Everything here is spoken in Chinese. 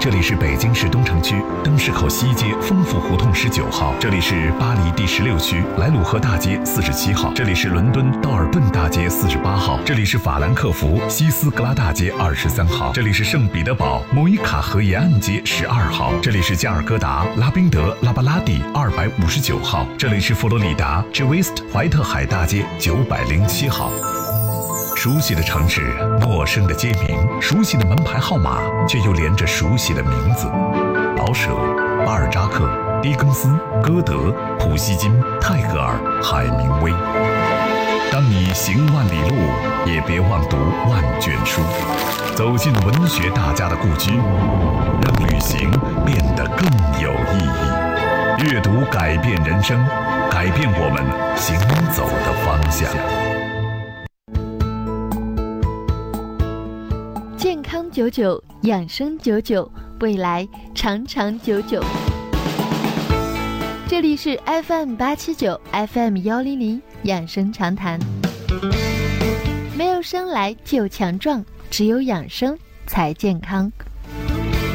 这里是北京市东城区灯市口西街丰富胡同19号，这里是巴黎第16区莱鲁河大街47号，这里是伦敦道尔顿大街48号，这里是法兰克福西斯格拉大街23号，这里是圣彼得堡莫伊卡河沿岸街12号，这里是加尔各答拉宾德拉巴拉蒂259号，这里是佛罗里达 Gewist 怀特海大街907号。熟悉的城市，陌生的街名，熟悉的门牌号码，却又连着熟悉的名字：老舍、巴尔扎克、狄更斯、歌德、普希金、泰戈尔、海明威。当你行万里路，也别忘读万卷书，走进文学大家的故居，让旅行变得更有意义。阅读改变人生，改变我们行走的方向。 健康99，养生99，未来长长久久。这里是 FM879 FM100养生常谈。没有生来就强壮，只有养生才健康。